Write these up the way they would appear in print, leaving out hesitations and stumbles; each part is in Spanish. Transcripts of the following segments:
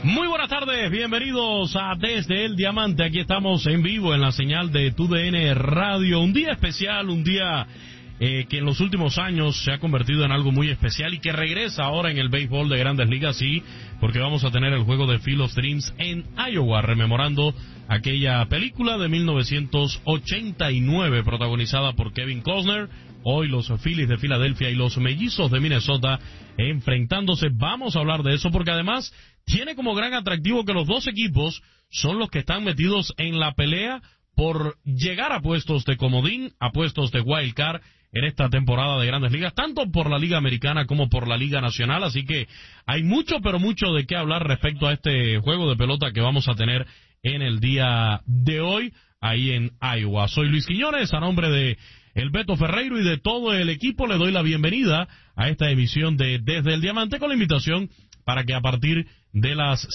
Muy buenas tardes, bienvenidos a Desde el Diamante. Aquí estamos en vivo en la señal de TUDN Radio. Un día especial, un día que en los últimos años se ha convertido en algo muy especial y que regresa ahora en el béisbol de Grandes Ligas, sí, porque vamos a tener el juego de Field of Dreams en Iowa, rememorando aquella película de 1989 protagonizada por Kevin Costner. Hoy los Phillies de Filadelfia y los Mellizos de Minnesota enfrentándose. Vamos a hablar de eso porque además tiene como gran atractivo que los dos equipos son los que están metidos en la pelea por llegar a puestos de comodín, a puestos de wild card en esta temporada de Grandes Ligas, tanto por la Liga Americana como por la Liga Nacional. Así que hay mucho, pero mucho de qué hablar respecto a este juego de pelota que vamos a tener en el día de hoy ahí en Iowa. Soy Luis Quiñones, a nombre de el Beto Ferreiro y de todo el equipo le doy la bienvenida a esta emisión de Desde el Diamante, con la invitación para que a partir de las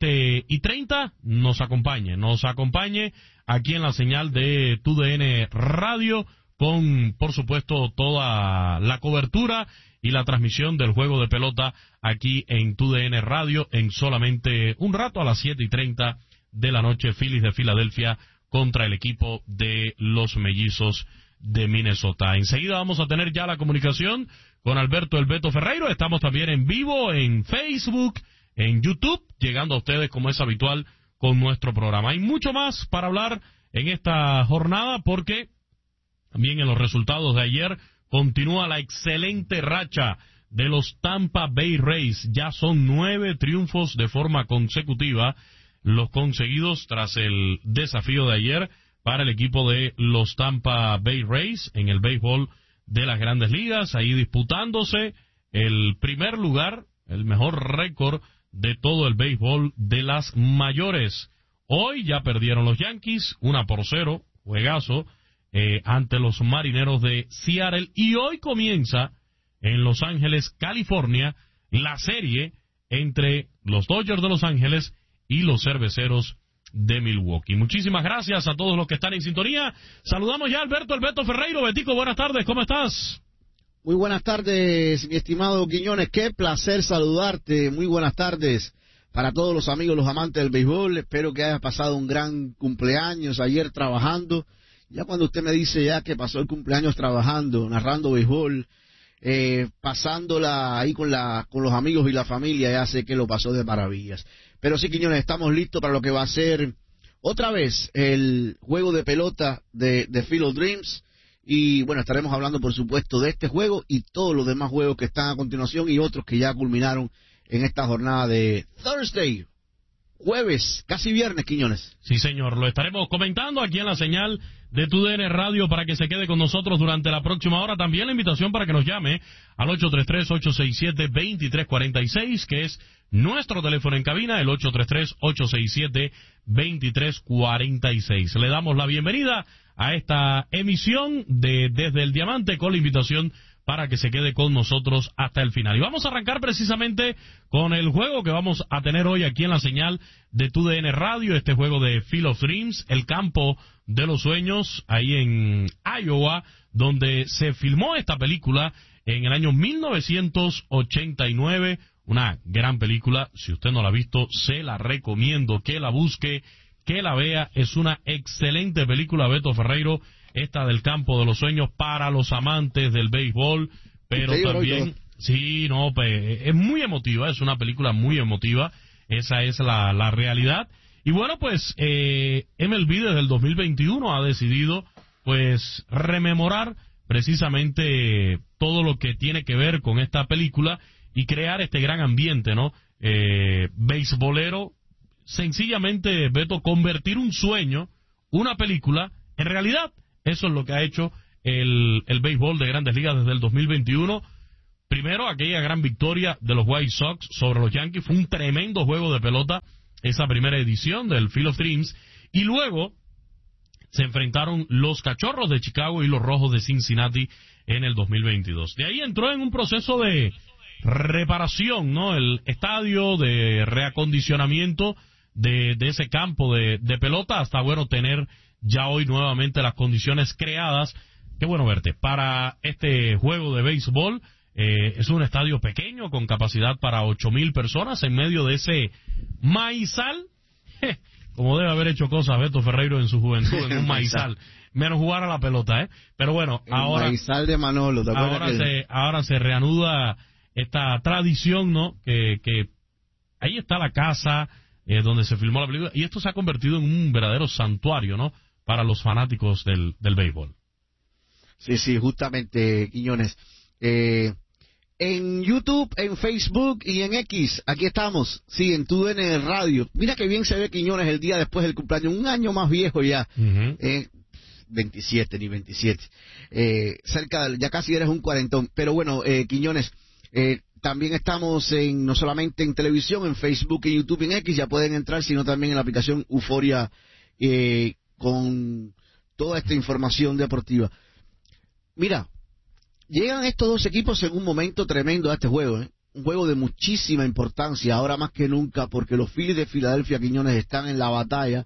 7:30 nos acompañe aquí en la señal de TUDN Radio con, por supuesto, toda la cobertura y la transmisión del juego de pelota aquí en TUDN Radio en solamente un rato, a las 7:30 de la noche, Phillies de Filadelfia contra el equipo de los Mellizos de Minnesota. Enseguida vamos a tener ya la comunicación con Alberto El Beto Ferreiro. Estamos también en vivo en Facebook, en YouTube, llegando a ustedes como es habitual con nuestro programa. Hay mucho más para hablar en esta jornada porque también en los resultados de ayer continúa la excelente racha de los Tampa Bay Rays. Ya son 9 triunfos de forma consecutiva los conseguidos tras el desafío de ayer para el equipo de los Tampa Bay Rays en el béisbol de las Grandes Ligas, ahí disputándose el primer lugar, el mejor récord de todo el béisbol de las mayores. Hoy ya perdieron los Yankees 1-0, juegazo, ante los Marineros de Seattle, y hoy comienza en Los Ángeles, California, la serie entre los Dodgers de Los Ángeles y los Cerveceros de Milwaukee. Muchísimas gracias a todos los que están en sintonía. Saludamos ya a Alberto El Beto Ferreiro. Betico, buenas tardes, ¿cómo estás? Muy buenas tardes, mi estimado Quiñones, qué placer saludarte. Muy buenas tardes para todos los amigos, los amantes del béisbol. Espero que hayas pasado un gran cumpleaños ayer trabajando. Ya cuando usted me dice ya que pasó el cumpleaños trabajando, narrando béisbol, pasándola ahí con los amigos y la familia, ya sé que lo pasó de maravillas. Pero sí, Quiñones, estamos listos para lo que va a ser otra vez el juego de pelota de Field of Dreams. Y bueno, estaremos hablando por supuesto de este juego y todos los demás juegos que están a continuación y otros que ya culminaron en esta jornada de Thursday, jueves, casi viernes, Quiñones. Sí, señor, lo estaremos comentando aquí en la señal de TUDN Radio para que se quede con nosotros durante la próxima hora. También la invitación para que nos llame al 833-867-2346, que es nuestro teléfono en cabina, el 833-867-2346. Le damos la bienvenida a esta emisión de Desde el Diamante con la invitación para que se quede con nosotros hasta el final. Y vamos a arrancar precisamente con el juego que vamos a tener hoy aquí en la señal de TUDN Radio, este juego de Field of Dreams, el campo de los sueños, ahí en Iowa, donde se filmó esta película en el año 1989, una gran película. Si usted no la ha visto, se la recomiendo que la busque, que la vea. Es una excelente película, Beto Ferreiro, esta del campo de los sueños para los amantes del béisbol, pero también, sí, no, es muy emotiva, es una película muy emotiva, esa es la realidad. Y bueno, pues MLB desde el 2021 ha decidido pues rememorar precisamente todo lo que tiene que ver con esta película y crear este gran ambiente, ¿no? Beisbolero, sencillamente, Beto, convertir un sueño, una película, en realidad. Eso es lo que ha hecho el béisbol de Grandes Ligas desde el 2021. Primero, aquella gran victoria de los White Sox sobre los Yankees. Fue un tremendo juego de pelota esa primera edición del Field of Dreams. Y luego se enfrentaron los Cachorros de Chicago y los Rojos de Cincinnati en el 2022. De ahí entró en un proceso de reparación, ¿no? El estadio, de reacondicionamiento de ese campo de pelota hasta, bueno, tener ya hoy nuevamente las condiciones creadas, qué bueno verte, para este juego de béisbol Es un estadio pequeño con capacidad para 8,000 personas en medio de ese maizal. Como debe haber hecho cosas Beto Ferreiro en su juventud en un maizal. Menos jugar a la pelota, Pero bueno, el maizal de Manolo, ahora se reanuda esta tradición, ¿no? Que ahí está la casa donde se filmó la película, y esto se ha convertido en un verdadero santuario, ¿no? Para los fanáticos del béisbol. Sí, justamente, Quiñones. En YouTube, en Facebook y en X, aquí estamos, sí, en TUDN Radio. Mira qué bien se ve Quiñones el día después del cumpleaños, un año más viejo ya. 27, ni 27. Ya casi eres un cuarentón. Pero bueno, Quiñones, también estamos no solamente en televisión, en Facebook, en YouTube, en X, ya pueden entrar, sino también en la aplicación Euforia con toda esta información deportiva. Mira, llegan estos dos equipos en un momento tremendo a este juego, un juego de muchísima importancia, ahora más que nunca, porque los Phillies de Filadelfia, Quiñones, están en la batalla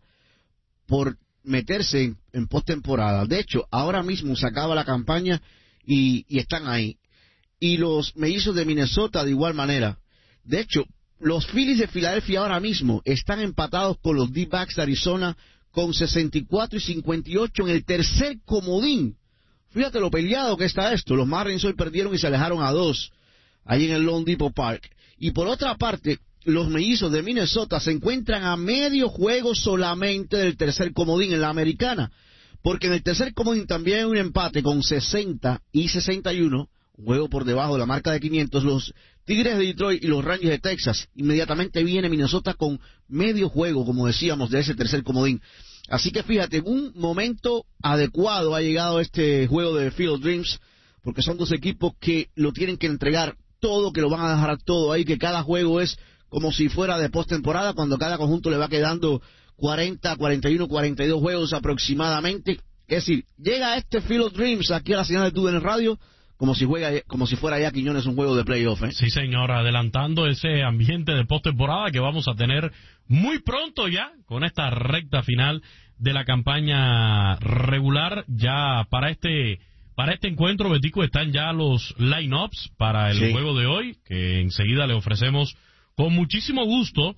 por meterse en postemporada. De hecho, ahora mismo se acaba la campaña y están ahí. Y los Mellizos de Minnesota de igual manera. De hecho, los Phillies de Filadelfia ahora mismo están empatados con los D-backs de Arizona con 64 y 58 en el tercer comodín. Fíjate lo peleado que está esto. Los Marlins hoy perdieron y se alejaron a 2 ahí en el Lone Depot Park. Y por otra parte, los Mellizos de Minnesota se encuentran a medio juego solamente del tercer comodín en la americana. Porque en el tercer comodín también hay un empate con 60 y 61, un juego por debajo de la marca de 500, los Tigres de Detroit y los Rangers de Texas. Inmediatamente viene Minnesota con medio juego, como decíamos, de ese tercer comodín. Así que fíjate, en un momento adecuado ha llegado este juego de Field of Dreams, porque son dos equipos que lo tienen que entregar todo, que lo van a dejar todo ahí, que cada juego es como si fuera de postemporada, cuando cada conjunto le va quedando 40, 41, 42 juegos aproximadamente. Es decir, llega este Field of Dreams aquí a la señal de TUDN Radio como si fuera ya, Quiñones, un juego de playoff, Sí, señor, adelantando ese ambiente de postemporada que vamos a tener muy pronto ya, con esta recta final de la campaña regular. Ya para este encuentro, Betico, están ya los line-ups para el juego de hoy, que enseguida le ofrecemos con muchísimo gusto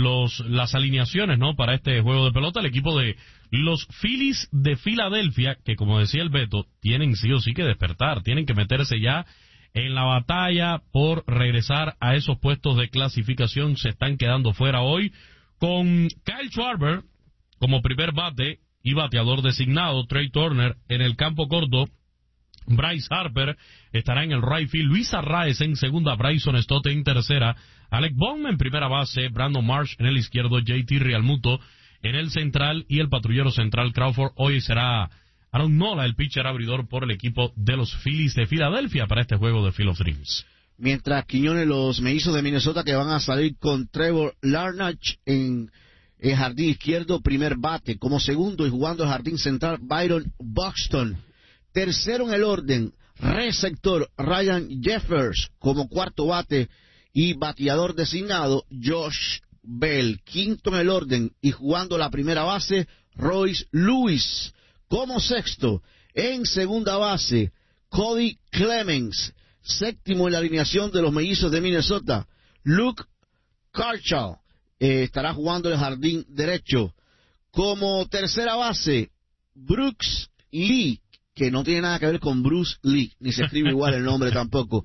las alineaciones, ¿no? Para este juego de pelota, el equipo de los Phillies de Filadelfia, que como decía el Beto, tienen sí o sí que despertar, tienen que meterse ya en la batalla por regresar a esos puestos de clasificación. Se están quedando fuera hoy con Kyle Schwarber como primer bate y bateador designado, Trey Turner en el campo corto, Bryce Harper estará en el right field, Luis Arraez en segunda, Bryson Stott en tercera, Alec Bohm en primera base, Brandon Marsh en el izquierdo, JT Realmuto en el central y el patrullero central Crawford. Hoy será Aaron Nola el pitcher abridor por el equipo de los Phillies de Filadelfia para este juego de Field of Dreams. Mientras Quiñones, los Mellizos de Minnesota, que van a salir con Trevor Larnach en el jardín izquierdo, primer bate. Como segundo y jugando el jardín central, Byron Buxton. Tercero en el orden, receptor Ryan Jeffers. Como cuarto bate y bateador designado, Josh Bell. Quinto en el orden y jugando la primera base, Royce Lewis. Como sexto, en segunda base, Cody Clemens. Séptimo en la alineación de los Mellizos de Minnesota, Luke Kershaw. Estará jugando el jardín derecho. Como tercera base, Brooks Lee, que no tiene nada que ver con Bruce Lee, ni se escribe igual el nombre tampoco.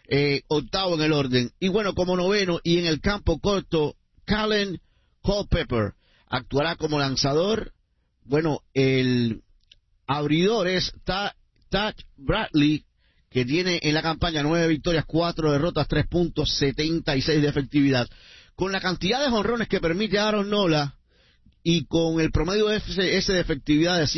Octavo en el orden. Y bueno, como noveno y en el campo corto, Colin Culpepper actuará como lanzador. Bueno, el abridor es Tad Bradley, que tiene en la campaña 9 victorias, 4 derrotas, 3.76 de efectividad. Con la cantidad de jonrones que permite Aaron Nola y con el promedio ese de efectividad de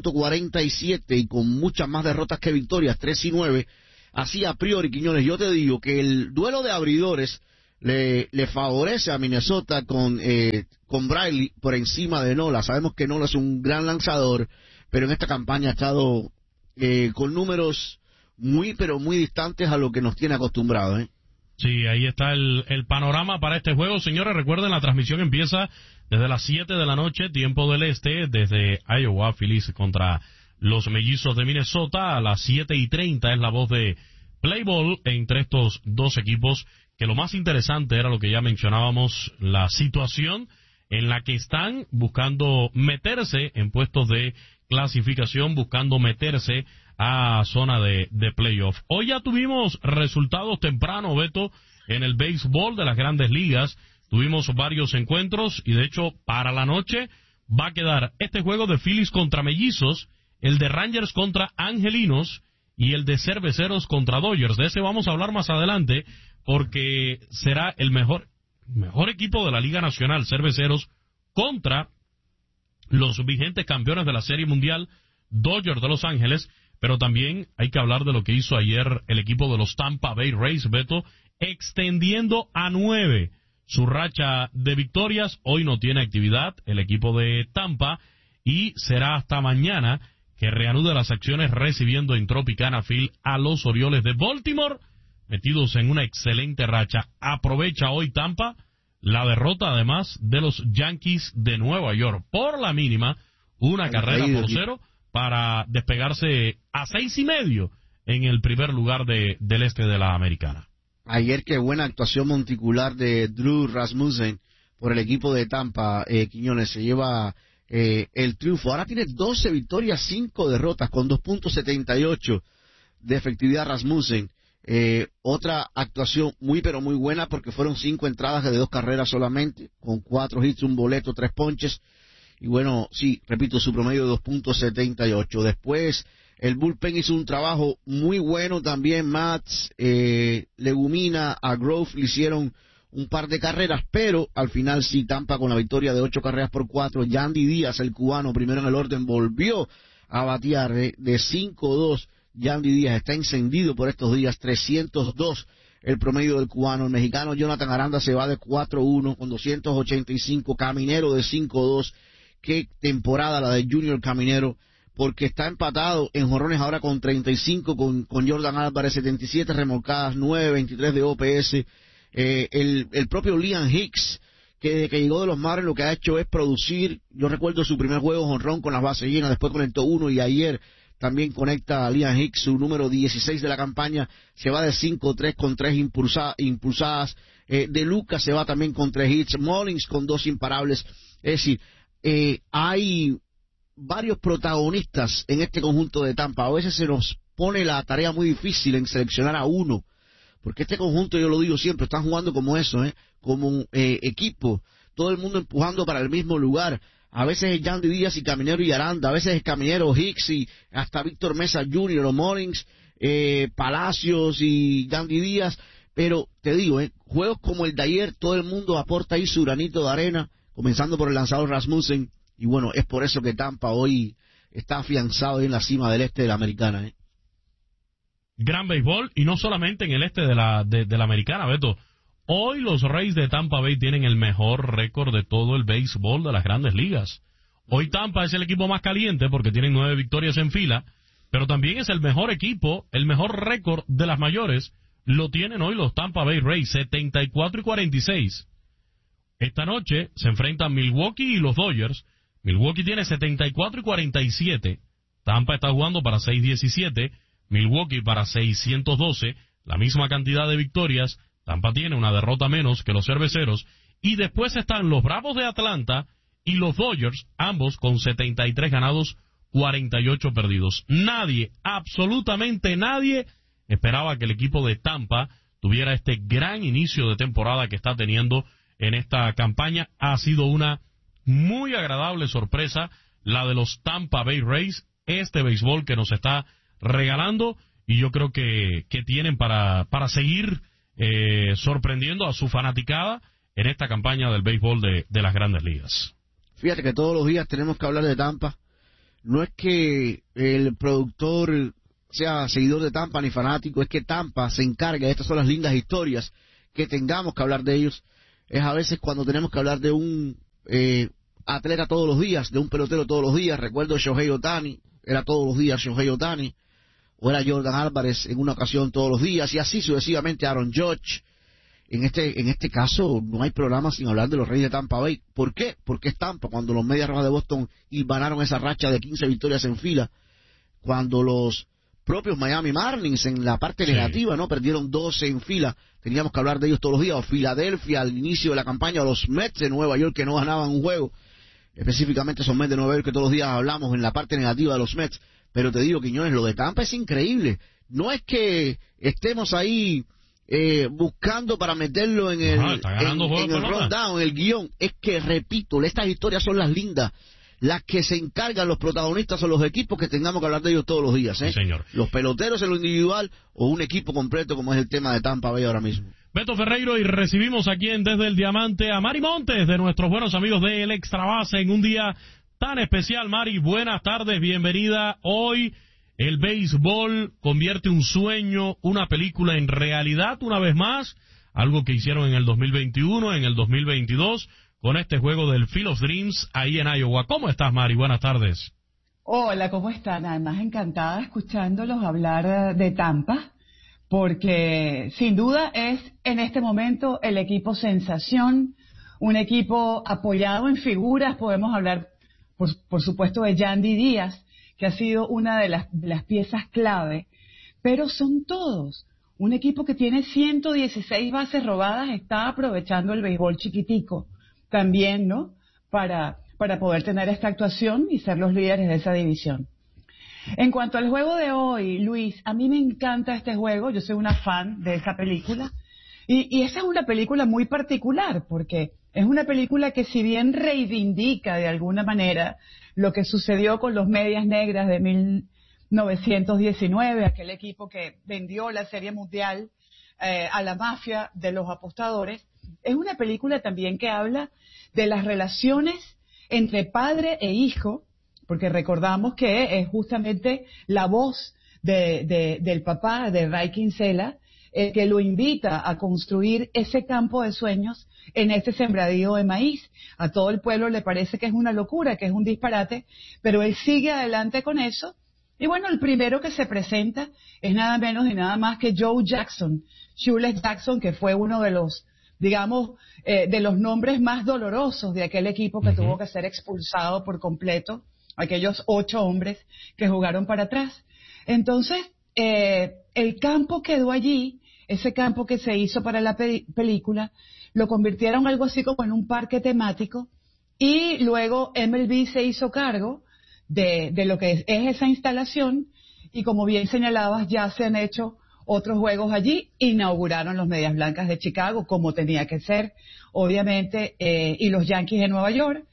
5.47 y con muchas más derrotas que victorias, 3 y 9, así a priori, Quiñones, yo te digo que el duelo de abridores le favorece a Minnesota con Bradley por encima de Nola. Sabemos que Nola es un gran lanzador, pero en esta campaña ha estado con números muy, pero muy distantes a lo que nos tiene acostumbrados, Sí, ahí está el panorama para este juego. Señores, recuerden, la transmisión empieza desde las 7 de la noche, tiempo del este, desde Iowa, Phillies contra los Mellizos de Minnesota. A las 7:30 es la voz de play ball entre estos dos equipos, que lo más interesante era lo que ya mencionábamos, la situación en la que están buscando meterse en puestos de clasificación, buscando meterse a zona de playoff. Hoy ya tuvimos resultados temprano, Beto, en el béisbol de las Grandes Ligas. Tuvimos varios encuentros y de hecho para la noche va a quedar este juego de Phillies contra Mellizos, el de Rangers contra Angelinos y el de Cerveceros contra Dodgers. De ese vamos a hablar más adelante porque será el mejor equipo de la Liga Nacional, Cerveceros, contra los vigentes campeones de la Serie Mundial, Dodgers de Los Ángeles. Pero también hay que hablar de lo que hizo ayer el equipo de los Tampa Bay Rays, Beto, extendiendo a 9 su racha de victorias. Hoy no tiene actividad el equipo de Tampa y será hasta mañana que reanude las acciones recibiendo en Tropicana Field a los Orioles de Baltimore, metidos en una excelente racha. Aprovecha hoy Tampa la derrota además de los Yankees de Nueva York por la mínima, una carrera por 0, para despegarse a 6.5 en el primer lugar del este de la Americana. Ayer qué buena actuación monticular de Drew Rasmussen por el equipo de Tampa. Quiñones se lleva el triunfo. Ahora tiene 12 victorias, 5 derrotas con 2.78 de efectividad Rasmussen. Otra actuación muy pero muy buena porque fueron 5 entradas de 2 carreras solamente, con 4 hits, un boleto, 3 ponches. Y bueno, sí, repito, su promedio de 2.78. Después, el bullpen hizo un trabajo muy bueno también. Mats, Legumina, a Grove le hicieron un par de carreras, pero al final sí, Tampa con la victoria de 8 carreras por 4. Yandy Díaz, el cubano, primero en el orden, volvió a batear de 5-2. Yandy Díaz está encendido por estos días, 302 el promedio del cubano. El mexicano Jonathan Aranda se va de 4-1 con 285, Caminero de 5-2. Qué temporada la de Junior Caminero, porque está empatado en jonrones ahora con 35 con Jordan Álvarez, 77 remolcadas, 9.23 de OPS. El propio Liam Hicks, que desde que llegó de los Marlins lo que ha hecho es producir. Yo recuerdo su primer juego jonrón con las bases llenas, después conectó 1 y ayer también conecta a Liam Hicks, su número 16 de la campaña. Se va de 5-3 con 3 impulsadas. De Lucas se va también con 3 hits. Mullins con 2 imparables. Es decir, hay varios protagonistas en este conjunto de Tampa. A veces se nos pone la tarea muy difícil en seleccionar a uno, porque este conjunto, yo lo digo siempre, están jugando como eso, como un equipo, todo el mundo empujando para el mismo lugar. A veces es Yandy Díaz y Caminero y Aranda, a veces es Caminero, Hicks y hasta Víctor Mesa Jr. o Mullins, Palacios y Yandy Díaz. Pero te digo, juegos como el de ayer, todo el mundo aporta ahí su granito de arena, comenzando por el lanzador Rasmussen, y bueno, es por eso que Tampa hoy está afianzado en la cima del este de la Americana. Gran béisbol, y no solamente en el este de la Americana, Beto. Hoy los Rays de Tampa Bay tienen el mejor récord de todo el béisbol de las Grandes Ligas. Hoy Tampa es el equipo más caliente porque tienen 9 victorias en fila, pero también es el mejor equipo, el mejor récord de las mayores, lo tienen hoy los Tampa Bay Rays, 74-46. Esta noche se enfrentan Milwaukee y los Dodgers. Milwaukee tiene 74-47. Tampa está jugando para 617. Milwaukee para 612. La misma cantidad de victorias. Tampa tiene una derrota menos que los Cerveceros. Y después están los Bravos de Atlanta y los Dodgers, ambos con 73 ganados, 48 perdidos. Nadie, absolutamente nadie, esperaba que el equipo de Tampa tuviera este gran inicio de temporada que está teniendo en esta campaña. Ha sido una muy agradable sorpresa la de los Tampa Bay Rays, este béisbol que nos está regalando, y yo creo que tienen para seguir sorprendiendo a su fanaticada en esta campaña del béisbol de las Grandes Ligas. Fíjate que todos los días tenemos que hablar de Tampa. No es que el productor sea seguidor de Tampa ni fanático, es que Tampa se encarga. Estas son las lindas historias que tengamos que hablar de ellos. Es a veces cuando tenemos que hablar de un atleta todos los días, de un pelotero todos los días. Recuerdo Shohei Ohtani, era todos los días Shohei Ohtani, o era Jordan Álvarez en una ocasión todos los días, y así sucesivamente Aaron Judge. En este caso no hay programa sin hablar de los Reyes de Tampa Bay. ¿Por qué? Porque es Tampa. Cuando los Medias Rojas de Boston hilvanaron esa racha de 15 victorias en fila, cuando los propios Miami Marlins en la parte negativa, ¿no? Perdieron 12 en fila, teníamos que hablar de ellos todos los días, o Filadelfia al inicio de la campaña, o los Mets de Nueva York que no ganaban un juego, específicamente son Mets de Nueva York que todos los días hablamos en la parte negativa de los Mets, pero te digo, Quiñones, lo de Tampa es increíble, no es que estemos ahí buscando para meterlo en el rundown, en el guión, es que, repito, estas historias son las lindas. Las que se encargan los protagonistas son los equipos que tengamos que hablar de ellos todos los días, ¿eh? Sí, señor. Los peloteros en lo individual o un equipo completo como es el tema de Tampa Bay ahora mismo. Beto Ferreiro, y recibimos aquí en Desde el Diamante a Mari Montes, de nuestros buenos amigos de El Extra Base, en un día tan especial. Mari, buenas tardes, bienvenida. Hoy el béisbol convierte un sueño, una película en realidad una vez más, algo que hicieron en el 2021, en el 2022, con este juego del Field of Dreams ahí en Iowa. ¿Cómo estás, Mari? Buenas tardes. Hola, ¿cómo están? Además, encantada escuchándolos hablar de Tampa, porque sin duda es en este momento el equipo sensación, un equipo apoyado en figuras. Podemos hablar, por supuesto, de Yandy Díaz, que ha sido una de las piezas clave, pero son todos. Un equipo que tiene 116 bases robadas está aprovechando el béisbol chiquitico también, ¿no? Para poder tener esta actuación y ser los líderes de esa división. En cuanto al juego de hoy, Luis, a mí me encanta este juego, yo soy una fan de esa película, y esa es una película muy particular, porque es una película que si bien reivindica de alguna manera lo que sucedió con los Medias Negras de 1919, aquel equipo que vendió la Serie Mundial a la mafia de los apostadores, es una película también que habla de las relaciones entre padre e hijo, porque recordamos que es justamente la voz del papá de Ray Kinsella que lo invita a construir ese campo de sueños en ese sembradío de maíz. A todo el pueblo le parece que es una locura, que es un disparate, pero él sigue adelante con eso. Y bueno, el primero que se presenta es nada menos y nada más que Joe Jackson, Shoeless Jackson, que fue uno de los, digamos, de los nombres más dolorosos de aquel equipo que tuvo que ser expulsado por completo, aquellos 8 hombres que jugaron para atrás. Entonces, el campo quedó allí, ese campo que se hizo para la película, lo convirtieron algo así como en un parque temático, y luego MLB se hizo cargo de lo que es esa instalación, y como bien señalabas, ya se han hecho otros juegos allí. Inauguraron los Medias Blancas de Chicago, como tenía que ser, obviamente, y los Yankees de Nueva York.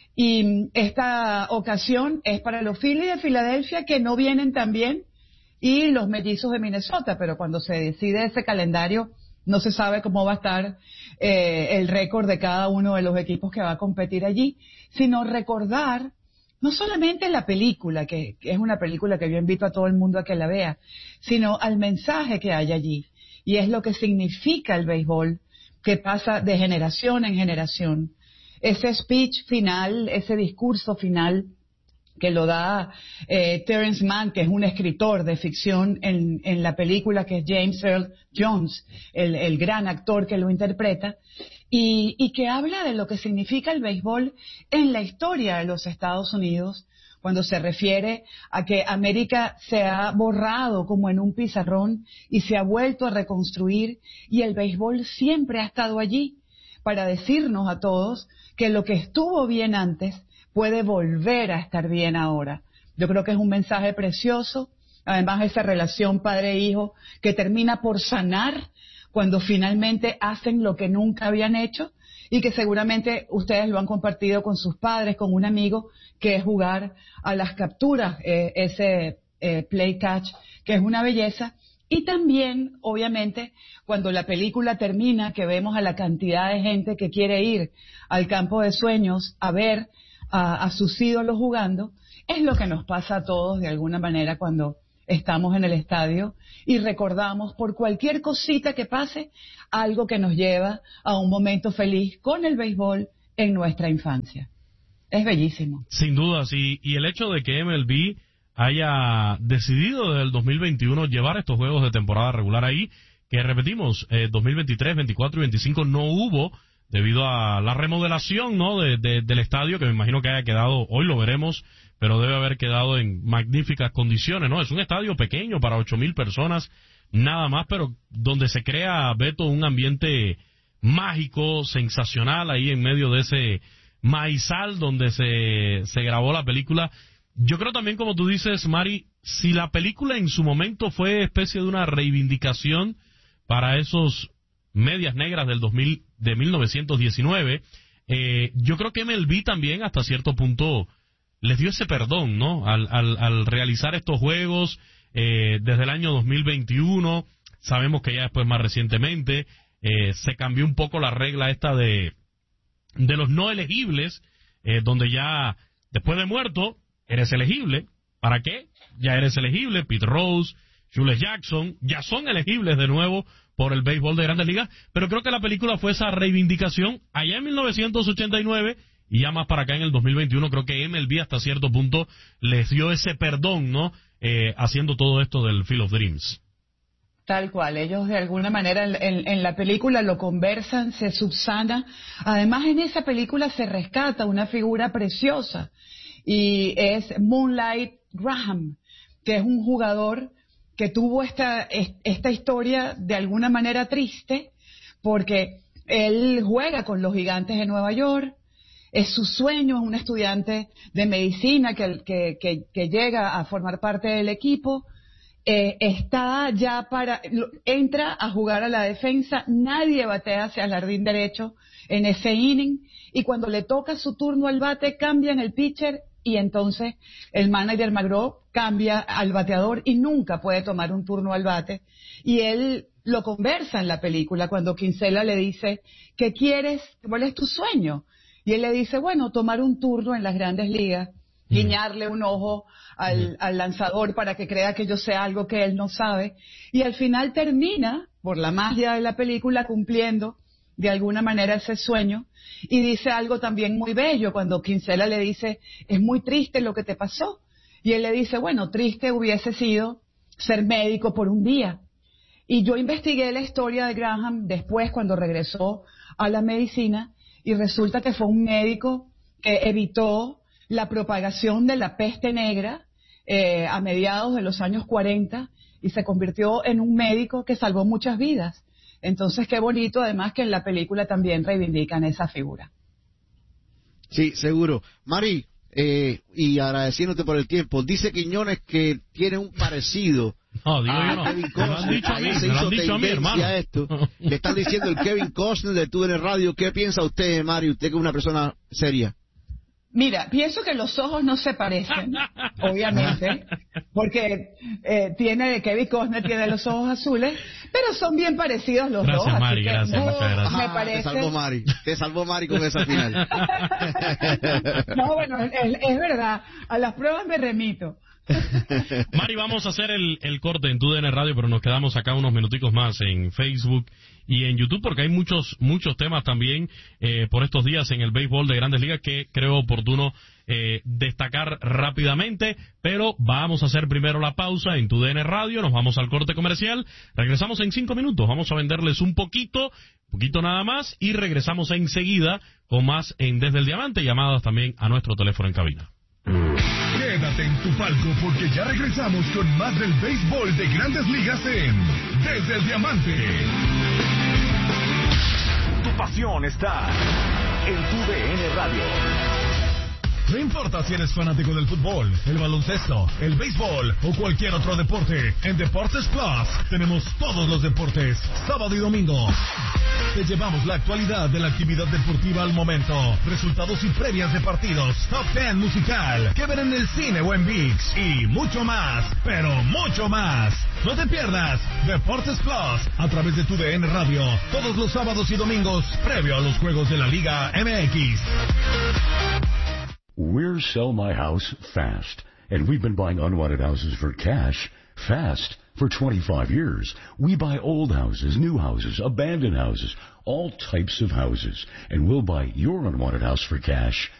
Y esta ocasión es para los Phillies de Filadelfia, que no vienen tan bien, y los Mellizos de Minnesota, pero cuando se decide ese calendario no se sabe cómo va a estar el récord de cada uno de los equipos que va a competir allí, sino recordar no solamente la película, que es una película que yo invito a todo el mundo a que la vea, sino al mensaje que hay allí, y es lo que significa el béisbol, que pasa de generación en generación. Ese speech final, ese discurso final que lo da Terrence Mann, que es un escritor de ficción en la película, que es James Earl Jones, el gran actor que lo interpreta, y que habla de lo que significa el béisbol en la historia de los Estados Unidos, cuando se refiere a que América se ha borrado como en un pizarrón y se ha vuelto a reconstruir, y el béisbol siempre ha estado allí para decirnos a todos que lo que estuvo bien antes puede volver a estar bien ahora. Yo creo que es un mensaje precioso, además esa relación padre-hijo que termina por sanar cuando finalmente hacen lo que nunca habían hecho, y que seguramente ustedes lo han compartido con sus padres, con un amigo, que es jugar a las capturas, ese play catch, que es una belleza. Y también, obviamente, cuando la película termina, que vemos a la cantidad de gente que quiere ir al campo de sueños a ver a sus ídolos jugando, es lo que nos pasa a todos de alguna manera cuando estamos en el estadio y recordamos por cualquier cosita que pase algo que nos lleva a un momento feliz con el béisbol en nuestra infancia. Es bellísimo. Sin duda, sí. Y el hecho de que MLB haya decidido desde el 2021 llevar estos juegos de temporada regular ahí, que repetimos, 2023, 24 y 25 no hubo debido a la remodelación, ¿no?, del estadio, que me imagino que haya quedado, hoy lo veremos, pero debe haber quedado en magníficas condiciones, ¿no? Es un estadio pequeño para 8,000 personas, nada más, pero donde se crea, Beto, un ambiente mágico, sensacional, ahí en medio de ese maizal donde se grabó la película. Yo creo también, como tú dices, Mari, si la película en su momento fue especie de una reivindicación para esos medias negras de 1919, yo creo que MLB también hasta cierto punto les dio ese perdón, ¿no? Al realizar estos juegos desde el año 2021, sabemos que ya después más recientemente se cambió un poco la regla esta de los no elegibles, donde ya después de muerto eres elegible. ¿Para qué? Ya eres elegible. Pete Rose, Julius Jackson, ya son elegibles de nuevo por el béisbol de Grandes Ligas, pero creo que la película fue esa reivindicación allá en 1989 y ya más para acá en el 2021. Creo que MLB hasta cierto punto les dio ese perdón, ¿no? Haciendo todo esto del Field of Dreams. Tal cual, ellos de alguna manera en la película lo conversan, se subsana. Además, en esa película se rescata una figura preciosa y es Moonlight Graham, que es un jugador que tuvo esta historia de alguna manera triste, porque él juega con los Gigantes de Nueva York. Es su sueño, es un estudiante de medicina que llega a formar parte del equipo. Entra a jugar a la defensa, nadie batea hacia el jardín derecho en ese inning, y cuando le toca su turno al bate, cambian el pitcher, y entonces el manager McGraw cambia al bateador y nunca puede tomar un turno al bate. Y él lo conversa en la película cuando Kinsella le dice, ¿qué quieres? ¿Cuál es tu sueño? Y él le dice, bueno, tomar un turno en las Grandes Ligas, guiñarle un ojo al lanzador para que crea que yo sé algo que él no sabe. Y al final termina, por la magia de la película, cumpliendo de alguna manera ese sueño. Y dice algo también muy bello cuando Kinsella le dice, es muy triste lo que te pasó. Y él le dice, bueno, triste hubiese sido ser médico por un día. Y yo investigué la historia de Graham después cuando regresó a la medicina, y resulta que fue un médico que evitó la propagación de la peste negra a mediados de los años 40 y se convirtió en un médico que salvó muchas vidas. Entonces, qué bonito, además, que en la película también reivindican esa figura. Sí, seguro. Mari, y agradeciéndote por el tiempo, dice Quiñones que tiene un parecido. No, digo yo no. Kevin Me lo han dicho a mí, me lo han dicho a mí, hermano. Esto. Le están diciendo el Kevin Costner de TUDN Radio. ¿Qué piensa usted, Mari? Usted que es una persona seria. Mira, pienso que los ojos no se parecen, obviamente, porque Kevin Costner tiene los ojos azules, pero son bien parecidos los dos. Gracias, Mari, así que, gracias, muchas gracias. Me parece... Te salvó Mari con esa final. No, bueno, es verdad, a las pruebas me remito. Mari, vamos a hacer el corte en TUDN Radio, pero nos quedamos acá unos minuticos más en Facebook y en YouTube, porque hay muchos temas también por estos días en el béisbol de Grandes Ligas que creo oportuno destacar rápidamente, pero vamos a hacer primero la pausa en TUDN Radio, nos vamos al corte comercial, regresamos en 5 minutos, vamos a venderles un poquito nada más, y regresamos enseguida con más en Desde el Diamante, llamadas también a nuestro teléfono en cabina. Quédate en tu palco porque ya regresamos con más del béisbol de Grandes Ligas en Desde el Diamante. Tu pasión está en TUDN Radio. No importa si eres fanático del fútbol, el baloncesto, el béisbol o cualquier otro deporte, en Deportes Plus tenemos todos los deportes, sábado y domingo. Te llevamos la actualidad de la actividad deportiva al momento, resultados y previas de partidos, top 10 musical, que ver en el cine o en ViX, y mucho más, pero mucho más. No te pierdas Deportes Plus a través de TUDN Radio, todos los sábados y domingos, previo a los juegos de la Liga MX. We're Sell My House Fast, and we've been buying unwanted houses for cash fast for 25 years. We buy old houses, new houses, abandoned houses, all types of houses, and we'll buy your unwanted house for cash